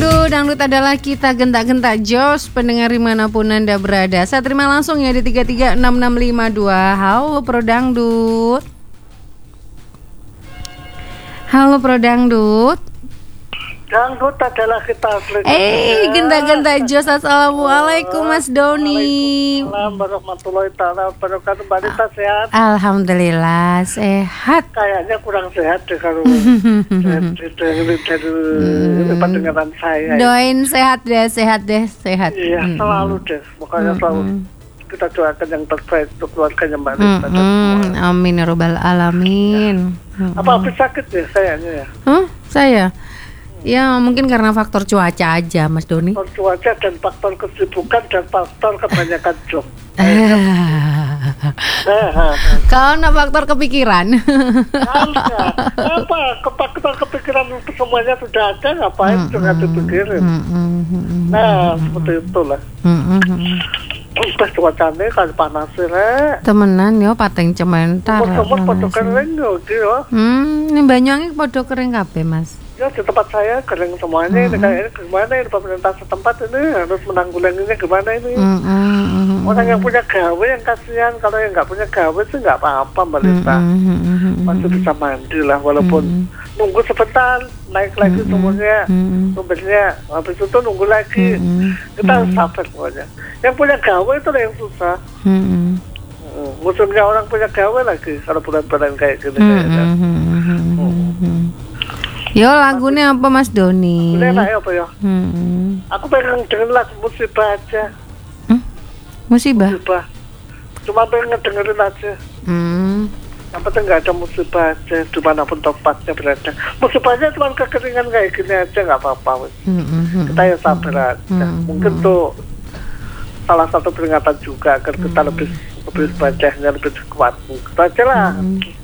Dangdut adalah kita, gentak-gentak jos pendengar dimanapun Anda berada. Saya terima langsung ya di 336652. Halo Pro Dangdut. Halo Pro Dangdut. Dangdut adalah kita. Gentak-gentak jos. Assalamualaikum Mas Doni. Assalamualaikum warahmatullahi taala wabarakatuh. Mbak Rita sehat? Alhamdulillah sehat. Kayaknya kurang sehat deh kalau dari pendengaran saya. Doain sehat deh. Iya, selalu deh. Makanya selalu kita doakan yang terbaik untuk keluarganya Mbak Rita. Amin ya robbal alamin. Apa habis sakit ya sayangnya ya? Saya? Ya mungkin karena faktor cuaca aja Mas Doni. Faktor cuaca dan faktor kesibukan dan faktor kebanyakan job. Kalau nak faktor kepikiran. Apa? Faktor kepikiran semuanya sudah ada, ngapain jangan dipikirin. Nah, seperti itulah. Pas cuacanya kan panas rek. Temenan yo pateng cementar. Semua podo kering yo gitu. Ini Banyuwangi podo kering kabeh Mas. Ya di tempat saya kering semuanya. Ini gimana ini pemerintah setempat ini harus menanggulanginya gimana ini? Orang yang punya gawe yang kasihan, kalau yang nggak punya gawe sih nggak apa-apa Mbak Lita. Masih bisa mandi lah walaupun nunggu sebentar naik lagi sumbernya, habis itu nunggu lagi. Kita harus sabar pokoknya. Yang punya gawe itu lah yang susah. Musuhnya orang punya gawe lagi kalau bulan-bulan kayak gini. Yo lagunya apa Mas Doni? Lagunya apa ya? Aku pengen dengerin lagu musibah aja. Musibah? Cuma pengen dengerin aja. Yang penting nggak ada musibah aja dimanapun tempatnya berada. Musibahnya cuma kekeringan kayak gini aja nggak apa-apa. Kita ya sabar aja. Mungkin tuh salah satu peringatan juga agar kita lebih bacanya lebih kuat. Itu aja lah.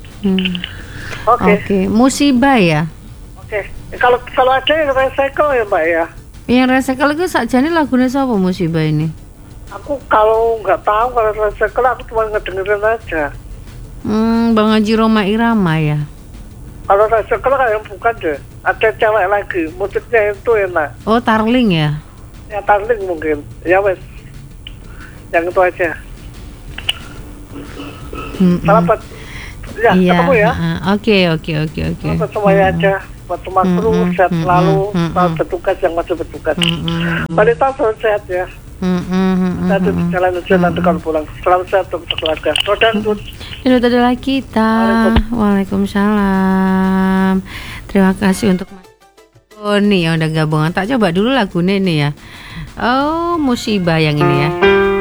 Oke. Musibah ya. Oke. Kalau ada yang recycle ya Mbak ya. Yang recycle itu sakjane lagunya siapa musibah ini? Aku kalau nggak tahu kalau recycle aku cuma ngedengerin aja. Bang Haji Roma Irama ya. Kalau recycle kayak bukan deh. Ada cewek lagi, musiknya itu enak. Oh Tarling ya? Ya Tarling mungkin. Ya wes. Yang itu aja. Selamat. Ya, iya, ketemu ya. Oke. Selamat semuanya aja. Buat semua kru sehat selalu. Selamat bertugas yang masih bertugas. Balita selalu sehat ya. Nanti jalan nanti kalau pulang. Selamat sehat untuk keluarga. Dangdut. Dangdut adalah kita. Waalaikumsalam. Terima kasih untuk Mas Doni yang udah gabungan. Tak coba dulu lagunya ini ya. Oh musibah yang ini ya.